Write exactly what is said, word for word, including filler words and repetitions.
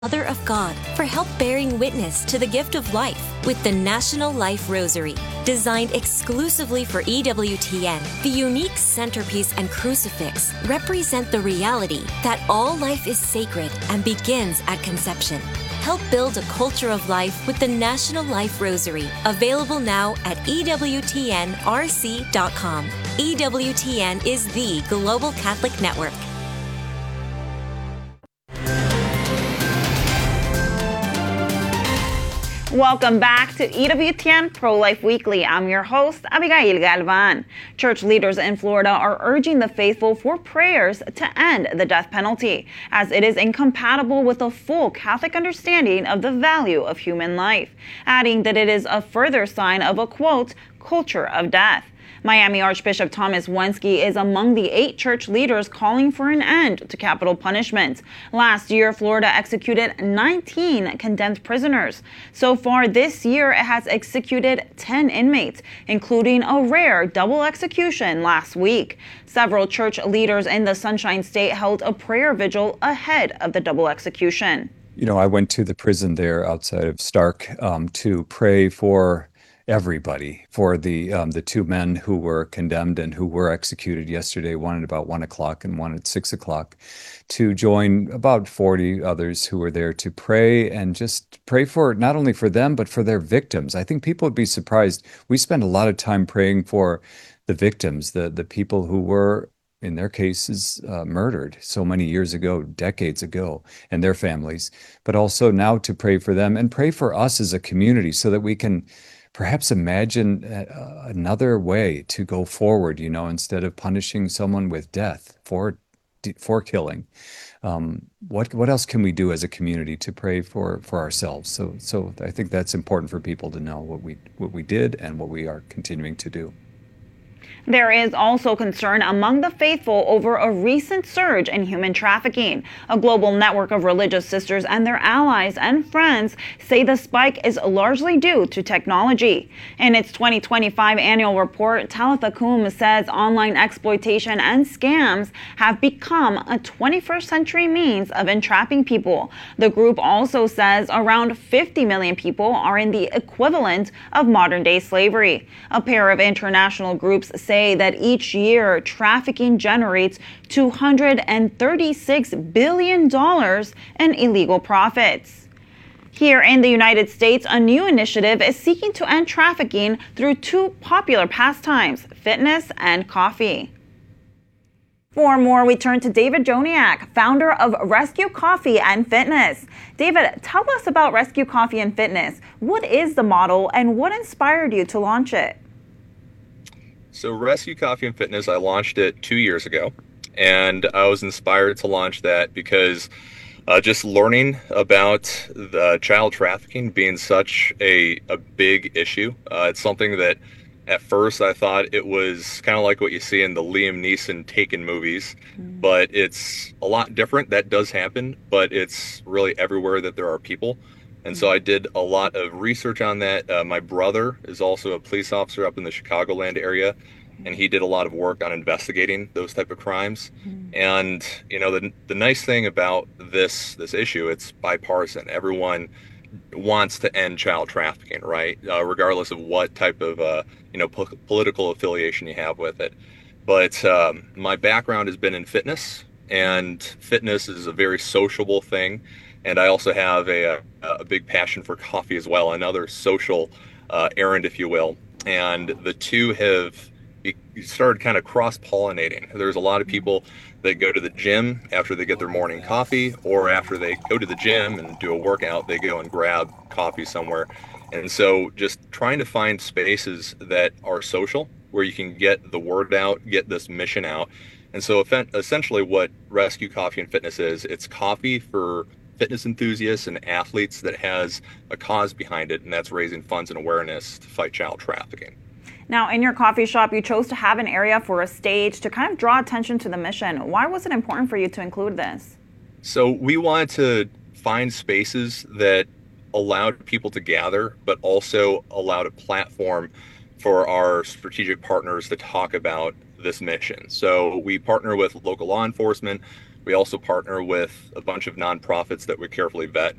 Mother of God for help bearing witness to the gift of life with the National Life Rosary. Designed exclusively for E W T N, the unique centerpiece and crucifix represent the reality that all life is sacred and begins at conception. Help build a culture of life with the National Life Rosary, available now at E W T N R C dot com. E W T N is the global Catholic network. Welcome back to E W T N Pro-Life Weekly. I'm your host, Abigail Galvan. Church leaders in Florida are urging the faithful for prayers to end the death penalty, as it is incompatible with a full Catholic understanding of the value of human life, adding that it is a further sign of a, quote, culture of death. Miami Archbishop Thomas Wensky is among the eight church leaders calling for an end to capital punishment. Last year, Florida executed nineteen condemned prisoners. So far this year, it has executed ten inmates, including a rare double execution last week. Several church leaders in the Sunshine State held a prayer vigil ahead of the double execution. You know, I went to the prison there outside of Stark um, to pray for everybody, for the um, the two men who were condemned and who were executed yesterday, one at about one o'clock and one at six o'clock, to join about forty others who were there to pray and just pray for not only for them, but for their victims. I think people would be surprised. We spend a lot of time praying for the victims, the the people who were, in their cases, uh, murdered so many years ago, decades ago, and their families, but also now to pray for them and pray for us as a community so that we can perhaps imagine uh, another way to go forward, you know, instead of punishing someone with death for for killing. Um, what what else can we do as a community to pray for for ourselves? So so I think that's important for people to know what we what we did and what we are continuing to do. There is also concern among the faithful over a recent surge in human trafficking. A global network of religious sisters and their allies and friends say the spike is largely due to technology. In its twenty twenty-five annual report, Talitha Kum says online exploitation and scams have become a twenty-first century means of entrapping people. The group also says around fifty million people are in the equivalent of modern-day slavery. A pair of international groups say say that each year trafficking generates two hundred thirty-six billion dollars in illegal profits. Here in the United States, a new initiative is seeking to end trafficking through two popular pastimes, fitness and coffee. For more, we turn to David Joniak, founder of Rescue Coffee and Fitness. David, tell us about Rescue Coffee and Fitness. What is the model and what inspired you to launch it? So Rescue Coffee and Fitness, I launched it two years ago, and I was inspired to launch that because uh, just learning about the child trafficking being such a, a big issue, uh, it's something that at first I thought it was kind of like what you see in the Liam Neeson Taken movies, mm. but it's a lot different. That does happen, but it's really everywhere that there are people. And so I did a lot of research on that. Uh, my brother is also a police officer up in the Chicagoland area, and he did a lot of work on investigating those type of crimes. Mm-hmm. And, you know, the the nice thing about this this issue, it's bipartisan. Everyone wants to end child trafficking, right? Uh, regardless of what type of, uh, you know, po- political affiliation you have with it. But um, my background has been in fitness, and fitness is a very sociable thing. And I also have a, a big passion for coffee as well, another social uh, errand, if you will. And the two have started kind of cross-pollinating. There's a lot of people that go to the gym after they get their morning coffee, or after they go to the gym and do a workout, they go and grab coffee somewhere. And so just trying to find spaces that are social, where you can get the word out, get this mission out. And so essentially what Rescue Coffee and Fitness is, it's coffee for fitness enthusiasts and athletes that has a cause behind it, and that's raising funds and awareness to fight child trafficking. Now, in your coffee shop, you chose to have an area for a stage to kind of draw attention to the mission. Why was it important for you to include this? So we wanted to find spaces that allowed people to gather, but also allowed a platform for our strategic partners to talk about this mission. So we partner with local law enforcement, We also partner with a bunch of nonprofits that we carefully vet